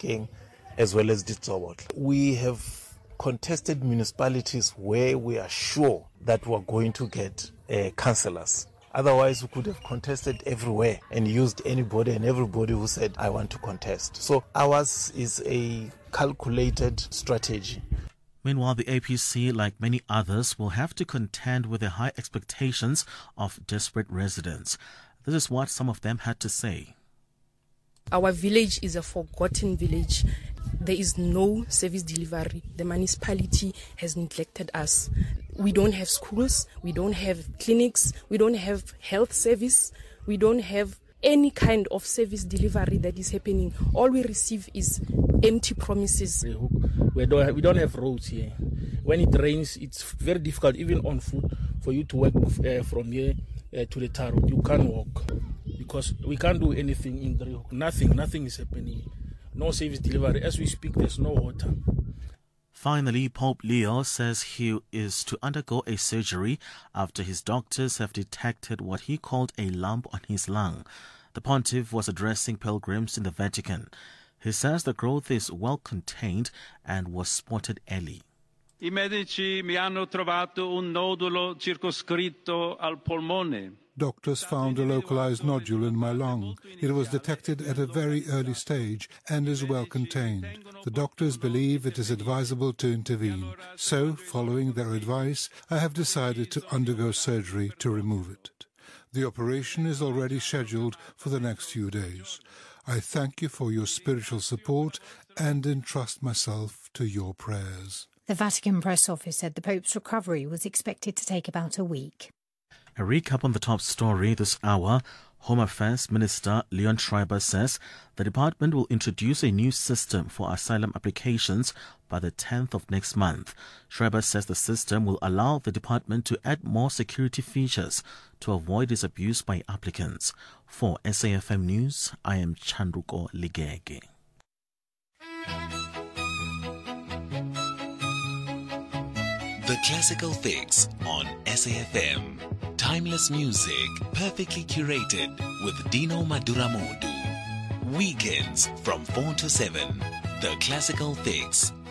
Sebokeng as well as Ditsobotla. We have contested municipalities where we are sure that we're going to get councillors. Otherwise, we could have contested everywhere and used anybody and everybody who said, I want to contest. So ours is a calculated strategy. Meanwhile, the APC, like many others, will have to contend with the high expectations of desperate residents. This is what some of them had to say. Our village is a forgotten village. There is no service delivery. The municipality has neglected us. We don't have schools, we don't have clinics, we don't have health service, we don't have any kind of service delivery that is happening. All we receive is empty promises. We don't have roads here. When it rains, it's very difficult, even on foot, for you to walk from here to the tar road. You can't walk because we can't do anything in Driehoek. Nothing is happening. No service delivery. As we speak, there's no water. Finally, Pope Leo says he is to undergo a surgery after his doctors have detected what he called a lump on his lung. The pontiff was addressing pilgrims in the Vatican. He says the growth is well contained and was spotted early. I medici mi hanno trovato un nodulo circoscritto al polmone. Doctors found a localized nodule in my lung. It was detected at a very early stage and is well contained. The doctors believe it is advisable to intervene. So, following their advice, I have decided to undergo surgery to remove it. The operation is already scheduled for the next few days. I thank you for your spiritual support and entrust myself to your prayers. The Vatican press office said the Pope's recovery was expected to take about a week. A recap on the top story this hour. Home Affairs Minister Leon Schreiber says the department will introduce a new system for asylum applications by the 10th of next month. Schreiber says the system will allow the department to add more security features to avoid its abuse by applicants. For SAFM News, I am Chandruko Ligege. The Classical Fix on SAFM. Timeless music, perfectly curated with Dino Maduramodu. Weekends from 4 to 7. The Classical Fix.